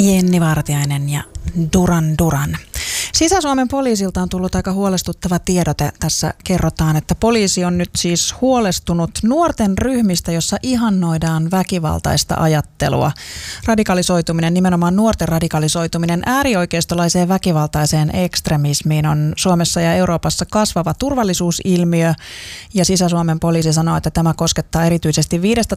Jenni Vartiainen ja Duran Duran. Sisä-Suomen poliisilta on tullut aika huolestuttava tiedote. Tässä kerrotaan, että poliisi on nyt siis huolestunut nuorten ryhmistä, jossa ihannoidaan väkivaltaista ajattelua. Radikalisoituminen, nimenomaan nuorten radikalisoituminen äärioikeistolaiseen väkivaltaiseen ekstremismiin on Suomessa ja Euroopassa kasvava turvallisuusilmiö. Ja Sisä-Suomen poliisi sanoo, että tämä koskettaa erityisesti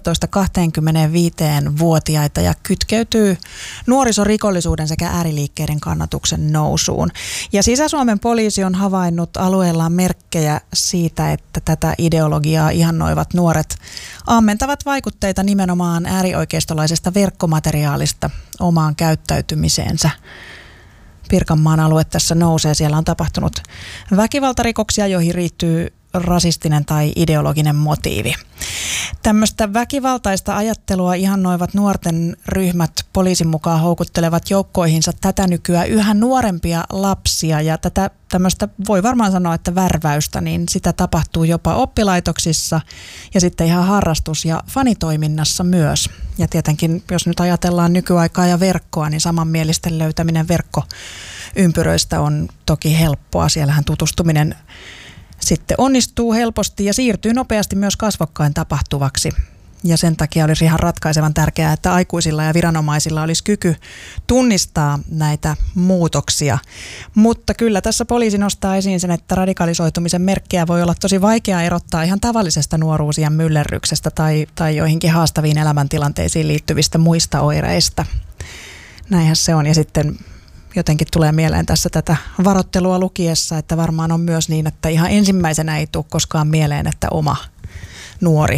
15-25-vuotiaita ja kytkeytyy nuorisorikollisuuden sekä ääriliikkeiden kannatuksen nousuun. Ja Sisä-Suomen poliisi on havainnut alueellaan merkkejä siitä, että tätä ideologiaa ihannoivat nuoret ammentavat vaikutteita nimenomaan äärioikeistolaisesta verkkomateriaalista omaan käyttäytymiseensä. Pirkanmaan alue tässä nousee. Siellä on tapahtunut väkivaltarikoksia, joihin riittyy rasistinen tai ideologinen motiivi. Tämmöistä väkivaltaista ajattelua ihannoivat nuorten ryhmät poliisin mukaan houkuttelevat joukkoihinsa tätä nykyään yhä nuorempia lapsia, ja tätä tämmöistä voi varmaan sanoa, että värväystä, niin sitä tapahtuu jopa oppilaitoksissa ja sitten ihan harrastus- ja fanitoiminnassa myös. Ja tietenkin, jos nyt ajatellaan nykyaikaa ja verkkoa, niin samanmielisten löytäminen verkkoympyröistä on toki helppoa. Siellähän tutustuminen sitten onnistuu helposti ja siirtyy nopeasti myös kasvokkain tapahtuvaksi. Ja sen takia olisi ihan ratkaisevan tärkeää, että aikuisilla ja viranomaisilla olisi kyky tunnistaa näitä muutoksia. Mutta kyllä tässä poliisi nostaa esiin sen, että radikalisoitumisen merkkejä voi olla tosi vaikea erottaa ihan tavallisesta nuoruusiän myllerryksestä tai joihinkin haastaviin elämäntilanteisiin liittyvistä muista oireista. Näinhän se on. Ja sitten jotenkin tulee mieleen tässä tätä varoittelua lukiessa, että varmaan on myös niin, että ihan ensimmäisenä ei tule koskaan mieleen, että oma nuori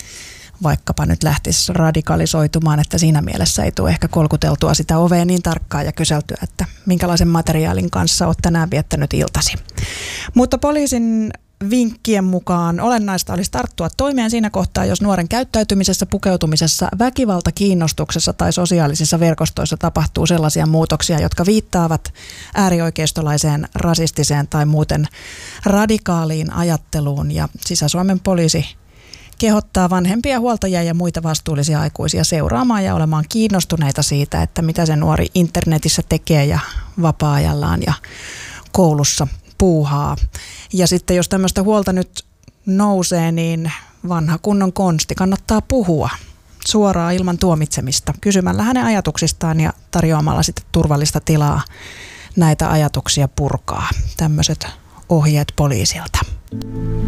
vaikkapa nyt lähtisi radikalisoitumaan, että siinä mielessä ei tule ehkä kolkuteltua sitä ovea niin tarkkaan ja kyseltyä, että minkälaisen materiaalin kanssa olet tänään viettänyt iltasi. Mutta poliisin vinkkien mukaan olennaista olisi tarttua toimeen siinä kohtaa, jos nuoren käyttäytymisessä, pukeutumisessa, väkivaltakiinnostuksessa tai sosiaalisissa verkostoissa tapahtuu sellaisia muutoksia, jotka viittaavat äärioikeistolaiseen, rasistiseen tai muuten radikaaliin ajatteluun. Ja Sisä-Suomen poliisi kehottaa vanhempia, huoltajia ja muita vastuullisia aikuisia seuraamaan ja olemaan kiinnostuneita siitä, että mitä se nuori internetissä tekee ja vapaa-ajallaan ja koulussa puuhaa. Ja sitten jos tämmöistä huolta nyt nousee, niin vanha kunnon konsti kannattaa puhua suoraan ilman tuomitsemista, kysymällä hänen ajatuksistaan ja tarjoamalla sitten turvallista tilaa näitä ajatuksia purkaa. Tämmöiset ohjeet poliisilta.